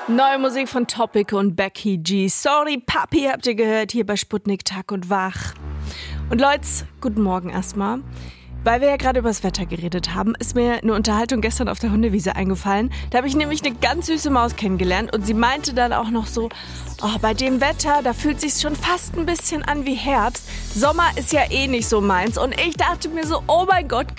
Neue Musik von Topic und Becky G. Sorry, Papi, habt ihr gehört, hier bei Sputnik Tag und Wach. Und Leute, guten Morgen erstmal. Weil wir ja gerade über das Wetter geredet haben, ist mir eine Unterhaltung gestern auf der Hundewiese eingefallen. Da habe ich nämlich eine ganz süße Maus kennengelernt und sie meinte dann auch noch so, oh, bei dem Wetter, da fühlt sich's schon fast ein bisschen an wie Herbst. Sommer ist ja eh nicht so meins. Und ich dachte mir so, oh mein Gott,